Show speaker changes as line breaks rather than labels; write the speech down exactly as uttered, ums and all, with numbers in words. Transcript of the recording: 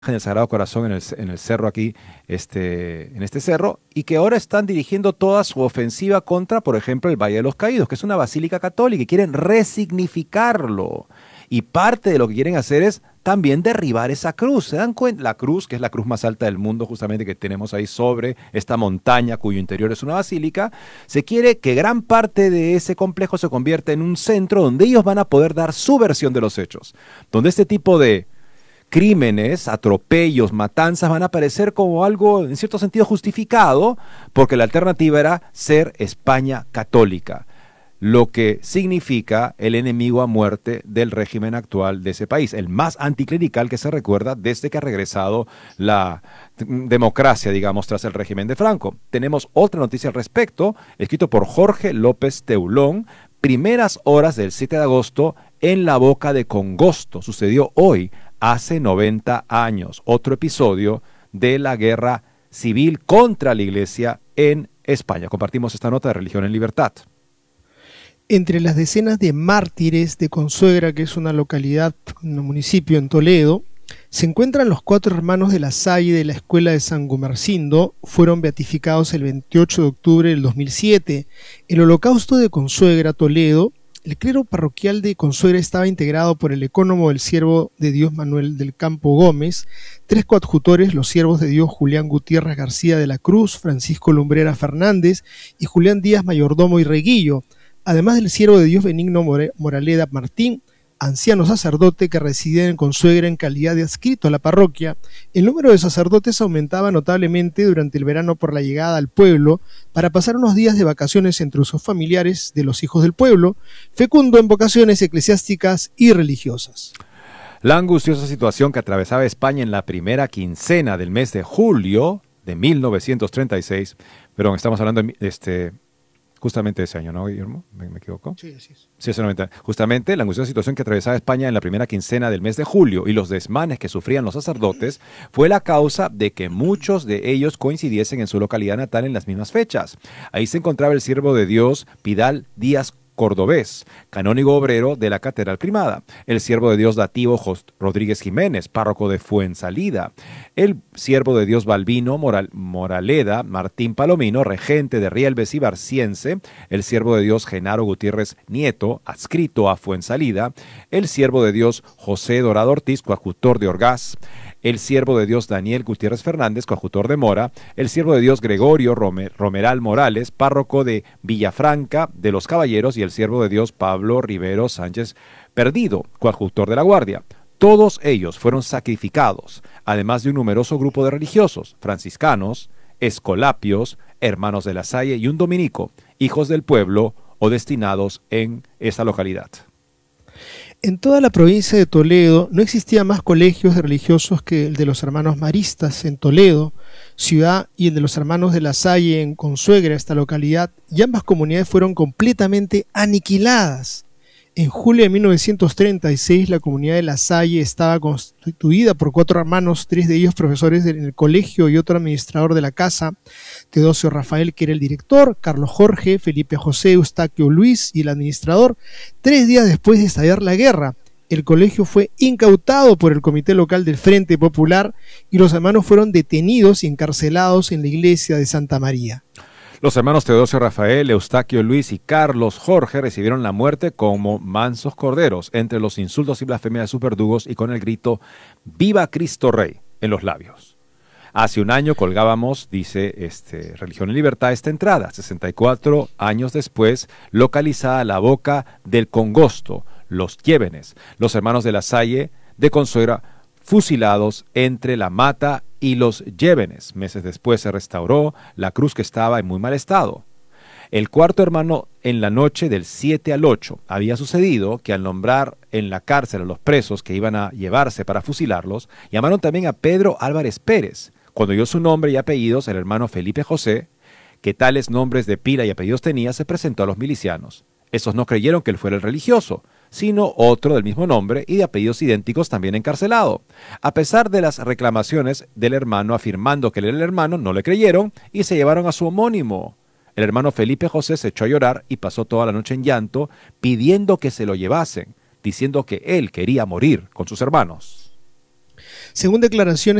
en el Sagrado Corazón en el, en el cerro aquí, este, en este cerro, y que ahora están dirigiendo toda su ofensiva contra, por ejemplo, el Valle de los Caídos, que es una basílica católica, y quieren resignificarlo. Y parte de lo que quieren hacer es también derribar esa cruz. ¿Se dan cuenta? La cruz, que es la cruz más alta del mundo, justamente que tenemos ahí sobre esta montaña, cuyo interior es una basílica, se quiere que gran parte de ese complejo se convierta en un centro donde ellos van a poder dar su versión de los hechos. Donde este tipo de crímenes, atropellos, matanzas van a aparecer como algo en cierto sentido justificado, porque la alternativa era ser España católica, lo que significa el enemigo a muerte del régimen actual de ese país, el más anticlerical que se recuerda desde que ha regresado la democracia, digamos, tras el régimen de Franco. Tenemos otra noticia al respecto, escrito por Jorge López Teulón, primeras horas del siete de agosto en la Boca de Congosto. Sucedió hoy, hace noventa años, otro episodio de la guerra civil contra la Iglesia en España. Compartimos esta nota de Religión en Libertad.
Entre las decenas de mártires de Consuegra, que es una localidad, un municipio en Toledo, se encuentran los cuatro hermanos de la Salle de la Escuela de San Gumersindo. Fueron beatificados el veintiocho de octubre del dos mil siete. El holocausto de Consuegra, Toledo. El clero parroquial de Consuegra estaba integrado por el ecónomo del siervo de Dios Manuel del Campo Gómez, tres coadjutores, los siervos de Dios Julián Gutiérrez García de la Cruz, Francisco Lumbrera Fernández y Julián Díaz Mayordomo y Reguillo, además del siervo de Dios Benigno Moraleda Martín, anciano sacerdote que residía en Consuegra en calidad de adscrito a la parroquia. El número de sacerdotes aumentaba notablemente durante el verano por la llegada al pueblo para pasar unos días de vacaciones entre sus familiares de los hijos del pueblo, fecundo en vocaciones eclesiásticas y religiosas.
La angustiosa situación que atravesaba España en la primera quincena del mes de julio de mil novecientos treinta y seis, perdón, estamos hablando de este... justamente ese año, ¿no, Guillermo? ¿Me, me equivoco?
Sí, así es.
Sí, ese noventa. Justamente la angustiosa situación que atravesaba España en la primera quincena del mes de julio y los desmanes que sufrían los sacerdotes fue la causa de que muchos de ellos coincidiesen en su localidad natal en las mismas fechas. Ahí se encontraba el siervo de Dios Pidal Díaz Cordobés, canónigo obrero de la Catedral Primada, el siervo de Dios Dativo Jos Rodríguez Jiménez, párroco de Fuensalida, el siervo de Dios Balbino Moral, Moraleda Martín Palomino, regente de Rielves y Barciense, el siervo de Dios Genaro Gutiérrez Nieto, adscrito a Fuensalida, el siervo de Dios José Dorado Ortiz, coadjutor de Orgaz, el siervo de Dios Daniel Gutiérrez Fernández, coadjutor de Mora, el siervo de Dios Gregorio Romer, Romeral Morales, párroco de Villafranca de los Caballeros, y el siervo de Dios Pablo Rivero Sánchez Perdido, coadjutor de La Guardia. Todos ellos fueron sacrificados, además de un numeroso grupo de religiosos, franciscanos, escolapios, hermanos de la Salle y un dominico, hijos del pueblo o destinados en esa localidad.
En toda la provincia de Toledo no existía más colegios de religiosos que el de los hermanos maristas en Toledo, ciudad, y el de los hermanos de la Salle en Consuegra, esta localidad, y ambas comunidades fueron completamente aniquiladas. En julio de mil novecientos treinta y seis, la comunidad de La Salle estaba constituida por cuatro hermanos, tres de ellos profesores en el colegio y otro administrador de la casa, Teodosio Rafael, que era el director, Carlos Jorge, Felipe José, Eustaquio Luis y el administrador. Tres días después de estallar la guerra, el colegio fue incautado por el Comité Local del Frente Popular y los hermanos fueron detenidos y encarcelados en la iglesia de Santa María.
Los hermanos Teodosio Rafael, Eustaquio Luis y Carlos Jorge recibieron la muerte como mansos corderos, entre los insultos y blasfemias de sus verdugos y con el grito «¡Viva Cristo Rey!» en los labios. Hace un año colgábamos, dice este, Religión y Libertad, esta entrada, sesenta y cuatro años después, localizada a la Boca del Congosto, los Llévenes, los hermanos de la Salle de Consuegra, fusilados entre la Mata y los Llévenes. Meses después se restauró la cruz, que estaba en muy mal estado. El cuarto hermano, en la noche del siete al ocho, había sucedido que al nombrar en la cárcel a los presos que iban a llevarse para fusilarlos, llamaron también a Pedro Álvarez Pérez. Cuando oyó su nombre y apellidos, el hermano Felipe José, que tales nombres de pila y apellidos tenía, se presentó a los milicianos. Esos no creyeron que él fuera el religioso, sino otro del mismo nombre y de apellidos idénticos, también encarcelado. A pesar de las reclamaciones del hermano afirmando que él era el hermano, no le creyeron y se llevaron a su homónimo. El hermano Felipe José se echó a llorar y pasó toda la noche en llanto, pidiendo que se lo llevasen, diciendo que él quería morir con sus hermanos.
Según declaraciones